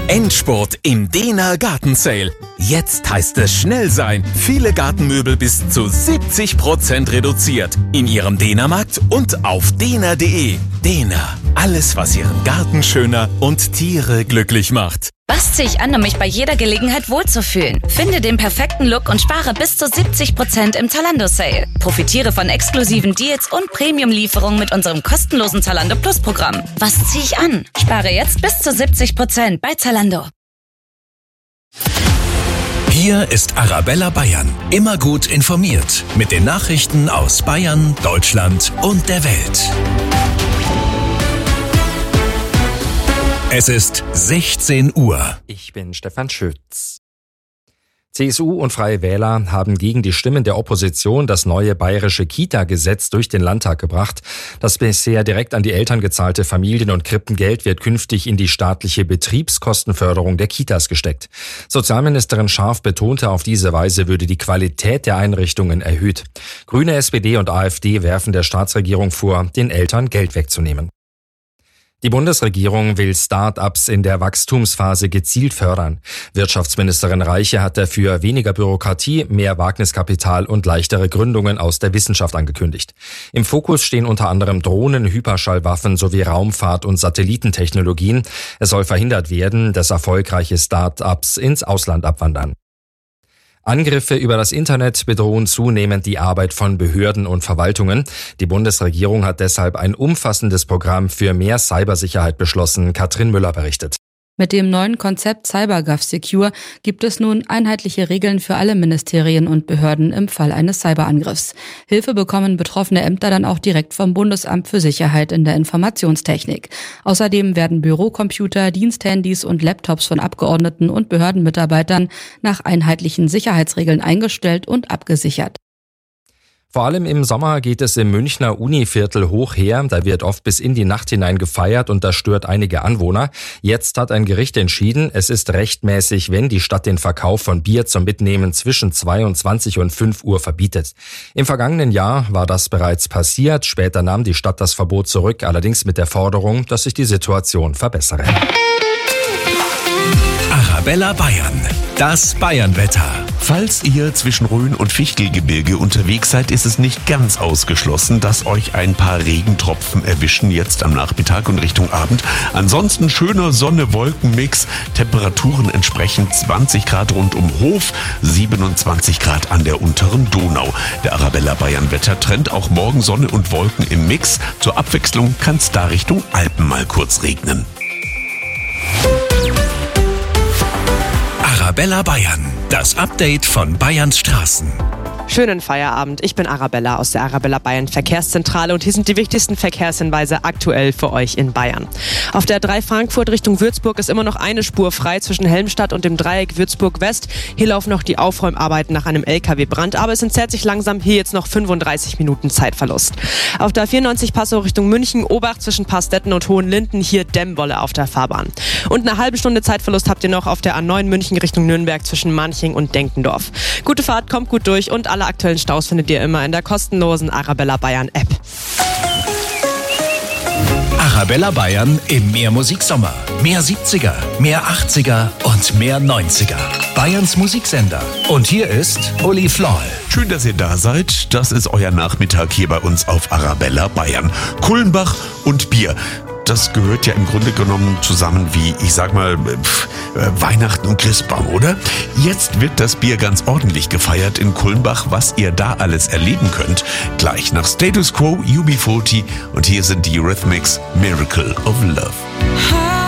Endspurt im Dehner Gartensale. Jetzt heißt es schnell sein. Viele Gartenmöbel bis zu 70% reduziert. In Ihrem Dehnermarkt und auf dehner.de. Dehner. Alles, was Ihren Garten schöner und Tiere glücklich macht. Was ziehe ich an, um mich bei jeder Gelegenheit wohlzufühlen? Finde den perfekten Look und spare bis zu 70% im Zalando-Sale. Profitiere von exklusiven Deals und Premium-Lieferungen mit unserem kostenlosen Zalando Plus-Programm. Was ziehe ich an? Spare jetzt bis zu 70% bei Zalando. Hier ist Arabella Bayern. Immer gut informiert. Mit den Nachrichten aus Bayern, Deutschland und der Welt. Es ist 16 Uhr. Ich bin Stefan Schütz. CSU und Freie Wähler haben gegen die Stimmen der Opposition das neue bayerische Kita-Gesetz durch den Landtag gebracht. Das bisher direkt an die Eltern gezahlte Familien- und Krippengeld wird künftig in die staatliche Betriebskostenförderung der Kitas gesteckt. Sozialministerin Scharf betonte, auf diese Weise würde die Qualität der Einrichtungen erhöht. Grüne, SPD und AfD werfen der Staatsregierung vor, den Eltern Geld wegzunehmen. Die Bundesregierung will Start-ups in der Wachstumsphase gezielt fördern. Wirtschaftsministerin Reiche hat dafür weniger Bürokratie, mehr Wagniskapital und leichtere Gründungen aus der Wissenschaft angekündigt. Im Fokus stehen unter anderem Drohnen, Hyperschallwaffen sowie Raumfahrt- und Satellitentechnologien. Es soll verhindert werden, dass erfolgreiche Start-ups ins Ausland abwandern. Angriffe über das Internet bedrohen zunehmend die Arbeit von Behörden und Verwaltungen. Die Bundesregierung hat deshalb ein umfassendes Programm für mehr Cybersicherheit beschlossen. Katrin Müller berichtet. Mit dem neuen Konzept CyberGovSecure gibt es nun einheitliche Regeln für alle Ministerien und Behörden im Fall eines Cyberangriffs. Hilfe bekommen betroffene Ämter dann auch direkt vom Bundesamt für Sicherheit in der Informationstechnik. Außerdem werden Bürocomputer, Diensthandys und Laptops von Abgeordneten und Behördenmitarbeitern nach einheitlichen Sicherheitsregeln eingestellt und abgesichert. Vor allem im Sommer geht es im Münchner Univiertel hoch her. Da wird oft bis in die Nacht hinein gefeiert und das stört einige Anwohner. Jetzt hat ein Gericht entschieden, es ist rechtmäßig, wenn die Stadt den Verkauf von Bier zum Mitnehmen zwischen 22 und 5 Uhr verbietet. Im vergangenen Jahr war das bereits passiert. Später nahm die Stadt das Verbot zurück, allerdings mit der Forderung, dass sich die Situation verbessere. Arabella Bayern. Das Bayernwetter. Falls ihr zwischen Rhön und Fichtelgebirge unterwegs seid, ist es nicht ganz ausgeschlossen, dass euch ein paar Regentropfen erwischen jetzt am Nachmittag und Richtung Abend. Ansonsten schöner Sonne-Wolken-Mix. Temperaturen entsprechend 20 Grad rund um Hof, 27 Grad an der unteren Donau. Der Arabella Bayern Wettertrend, auch morgen Sonne und Wolken im Mix. Zur Abwechslung kann es da Richtung Alpen mal kurz regnen. Arabella Bayern, das Update von Bayerns Straßen. Schönen Feierabend, ich bin Arabella aus der Arabella Bayern Verkehrszentrale und hier sind die wichtigsten Verkehrshinweise aktuell für euch in Bayern. Auf der 3 Frankfurt Richtung Würzburg ist immer noch eine Spur frei zwischen Helmstadt und dem Dreieck Würzburg West. Hier laufen noch die Aufräumarbeiten nach einem LKW-Brand, aber es entzerrt sich langsam, hier jetzt noch 35 Minuten Zeitverlust. Auf der 94 Passau Richtung München, Obacht zwischen Pastetten und Hohenlinden, hier Dämmwolle auf der Fahrbahn. Und eine halbe Stunde Zeitverlust habt ihr noch auf der A9 München Richtung Nürnberg zwischen Manching und Denkendorf. Gute Fahrt, kommt gut durch und alle aktuellen Staus findet ihr immer in der kostenlosen Arabella Bayern App. Arabella Bayern im Mehrmusiksommer. Mehr 70er, mehr 80er und mehr 90er. Bayerns Musiksender. Und hier ist Uli Floll. Schön, dass ihr da seid. Das ist euer Nachmittag hier bei uns auf Arabella Bayern. Kulmbach und Bier. Das gehört ja im Grunde genommen zusammen wie, ich sag mal, Weihnachten und Christbaum, oder? Jetzt wird das Bier ganz ordentlich gefeiert in Kulmbach, was ihr da alles erleben könnt. Gleich nach Status Quo, UB40 und hier sind die Eurythmics, Miracle of Love.